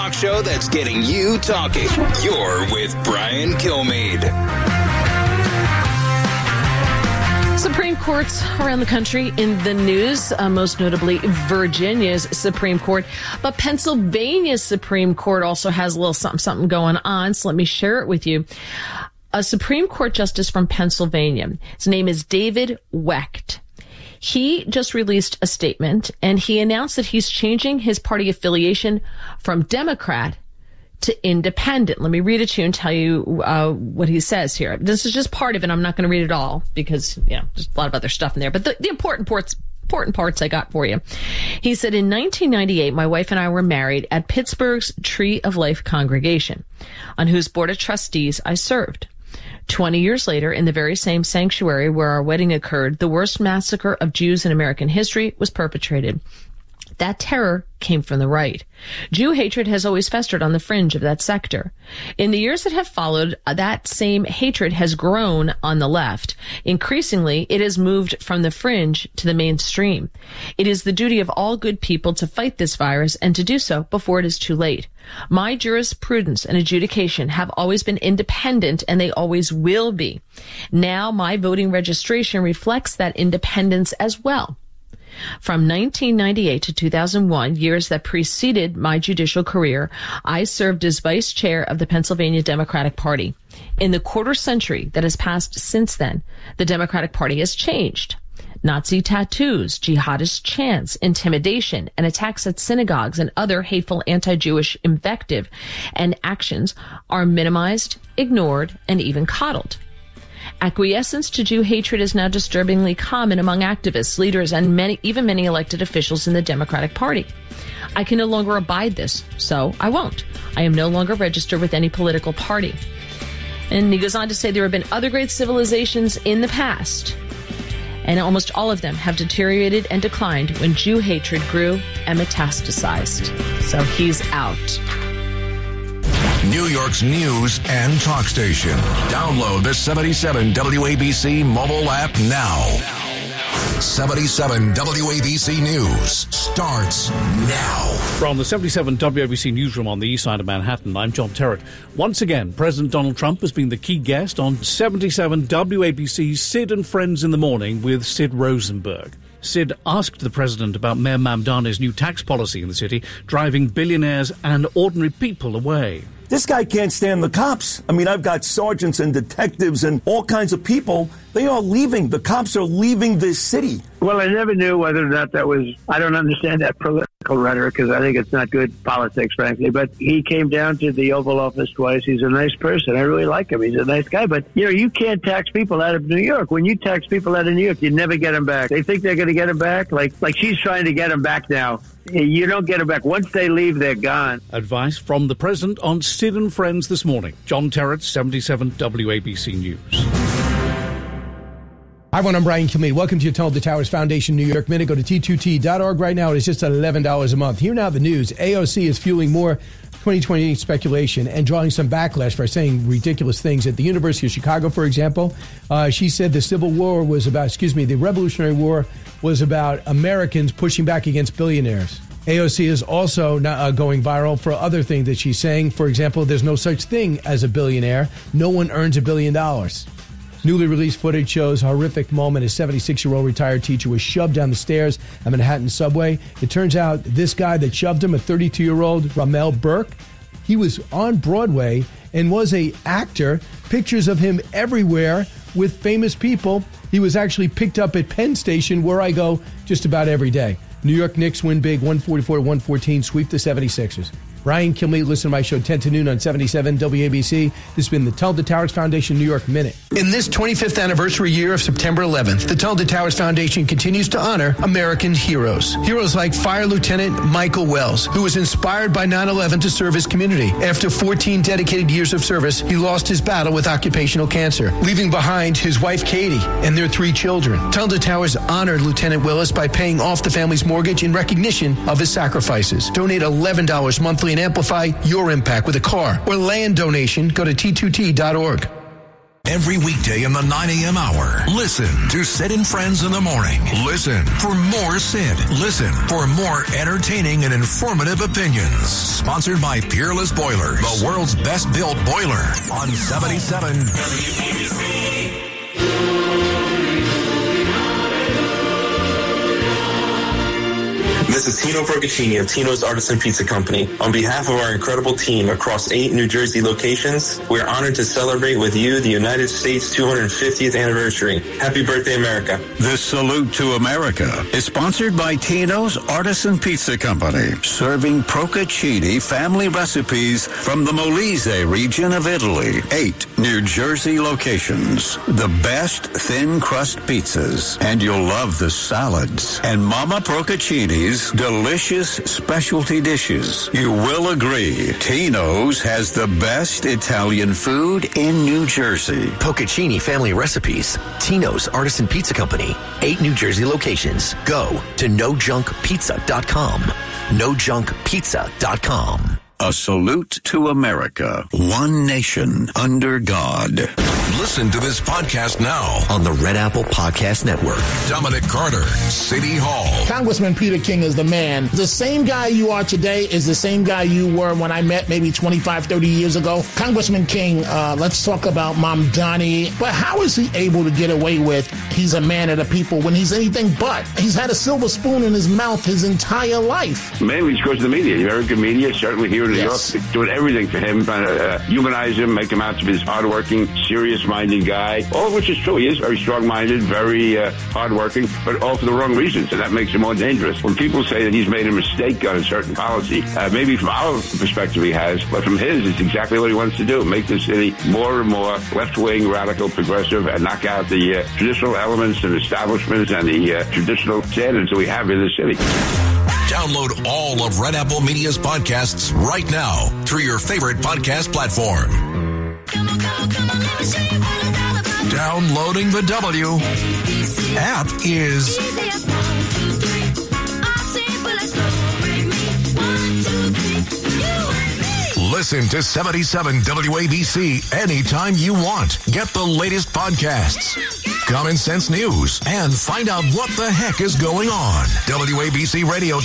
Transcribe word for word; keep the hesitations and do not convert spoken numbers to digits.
Talk show that's getting you talking. You're with Brian Kilmeade. Supreme Courts around the country in the news, uh, most notably Virginia's Supreme Court. But Pennsylvania's Supreme Court also has a little something, something going on. So let me share it with you. A Supreme Court justice from Pennsylvania. His name is David Wecht. He just released a statement, and he announced that he's changing his party affiliation from Democrat to independent. Let me read it to you and tell you uh, what he says here. This is just part of it. I'm not going to read it all because, you know, there's a lot of other stuff in there. But the, the important parts, important parts I got for you. He said, in nineteen ninety-eight, my wife and I were married at Pittsburgh's Tree of Life congregation, on whose board of trustees I served. Twenty years later, in the very same sanctuary where our wedding occurred, the worst massacre of Jews in American history was perpetrated. That terror came from the right. Jew hatred has always festered on the fringe of that sector. In the years that have followed, that same hatred has grown on the left. Increasingly, it has moved from the fringe to the mainstream. It is the duty of all good people to fight this virus and to do so before it is too late. My jurisprudence and adjudication have always been independent, and they always will be. Now, my voting registration reflects that independence as well. From nineteen ninety-eight to two thousand one, years that preceded my judicial career, I served as vice chair of the Pennsylvania Democratic Party. In the quarter century that has passed since then, the Democratic Party has changed. Nazi tattoos, jihadist chants, intimidation, and attacks at synagogues and other hateful anti-Jewish invective and actions are minimized, ignored, and even coddled. Acquiescence to Jew hatred is now disturbingly common among activists, leaders, and many, even many elected officials in the Democratic Party. I can no longer abide this, so I won't. I am no longer registered with any political party. And he goes on to say there have been other great civilizations in the past, and almost all of them have deteriorated and declined when Jew hatred grew and metastasized. So he's out. New York's news and talk station. Download the seventy-seven W A B C mobile app now. seventy-seven W A B C News starts now. From the seventy-seven W A B C newsroom on the east side of Manhattan, I'm John Terrett. Once again, President Donald Trump has been the key guest on seventy-seven W A B C's Sid and Friends in the Morning with Sid Rosenberg. Sid asked the president about Mayor Mamdani's new tax policy in the city, driving billionaires and ordinary people away. This guy can't stand the cops. I mean, I've got sergeants and detectives and all kinds of people. They are leaving. The cops are leaving this city. Well, I never knew whether or not that was, I don't understand that political rhetoric because I think it's not good politics, frankly. But he came down to the Oval Office twice. He's a nice person. I really like him. He's a nice guy. But, you know, you can't tax people out of New York. When you tax people out of New York, you never get them back. They think they're going to get them back. Like, like she's trying to get them back now. You don't get them back. Once they leave, they're gone. Advice from the president on Sid and Friends this morning. John Terrett, seventy-seven W A B C News. Hi, everyone. I'm Brian Kilmeade. Welcome to your Tunnel to Towers Foundation New York Minute. Go to T two T dot org right now. It's just eleven dollars a month. Here now, the news. A O C is fueling more twenty twenty speculation and drawing some backlash for saying ridiculous things. At the University of Chicago, for example, uh, she said the Civil War was about, excuse me, the Revolutionary War was about Americans pushing back against billionaires. A O C is also not, uh, going viral for other things that she's saying. For example, there's no such thing as a billionaire. No one earns a billion dollars. Newly released footage shows a horrific moment. A seventy-six-year-old retired teacher was shoved down the stairs at Manhattan subway. It turns out this guy that shoved him, a thirty-two-year-old Ramel Burke, he was on Broadway and was a actor. Pictures of him everywhere with famous people. He was actually picked up at Penn Station, where I go just about every day. New York Knicks win big, one forty-four to one fourteen, sweep the seventy-sixers. Brian Kilmeade, listen to my show ten to noon on seventy-seven W A B C. This has been the Tunnel to Towers Foundation New York Minute. In this twenty-fifth anniversary year of September eleventh, the Tunnel to Towers Foundation continues to honor American heroes. Heroes like Fire Lieutenant Michael Wells, who was inspired by nine eleven to serve his community. After fourteen dedicated years of service, he lost his battle with occupational cancer, leaving behind his wife Katie and their three children. Tunnel to Towers honored Lieutenant Willis by paying off the family's mortgage in recognition of his sacrifices. Donate eleven dollars monthly and amplify your impact with a car or land donation. Go to T two T dot org. Every weekday in the nine a.m. hour, listen to Sid and Friends in the Morning. Listen for more Sid. Listen for more entertaining and informative opinions. Sponsored by Peerless Boilers, the world's best-built boiler on seventy-seven W A B C. This is Tino Procaccini of Tino's Artisan Pizza Company. On behalf of our incredible team across eight New Jersey locations, we are honored to celebrate with you the United States two hundred fiftieth anniversary. Happy birthday, America. This salute to America is sponsored by Tino's Artisan Pizza Company, serving Procaccini family recipes from the Molise region of Italy. Eight New Jersey locations. The best thin crust pizzas. And you'll love the salads. And Mama Procaccini's delicious specialty dishes. You will agree, Tino's has the best Italian food in New Jersey. Procaccini family recipes. Tino's Artisan Pizza Company. Eight New Jersey locations. Go to no junk pizza dot com. no junk pizza dot com. A salute to America. One nation under God. Listen to this podcast now on the Red Apple Podcast Network. Dominic Carter, City Hall. Congressman Peter King is the man. The same guy you are today is the same guy you were when I met maybe twenty-five, thirty years ago. Congressman King, uh, let's talk about Mamdani. But how is he able to get away with he's a man of the people when he's anything but? He's had a silver spoon in his mouth his entire life. Mainly because of the media. Very good media, certainly here in New Yes. York, doing everything for him, trying to uh, humanize him, make him out to be this hardworking, serious-minded guy, all of which is true. He is very strong-minded, very uh, hardworking, but all for the wrong reasons, and that makes him more dangerous. When people say that he's made a mistake on a certain policy, uh, maybe from our perspective he has, but from his, it's exactly what he wants to do, make the city more and more left-wing, radical, progressive, and knock out the uh, traditional elements and establishments and the uh, traditional standards that we have in the city. Download all of Red Apple Media's podcasts right now through your favorite podcast platform. Downloading the W app is listen to seventy-seven W A B C anytime you want. Get the latest podcasts, common sense news, and find out what the heck is going on. W A B C Radio.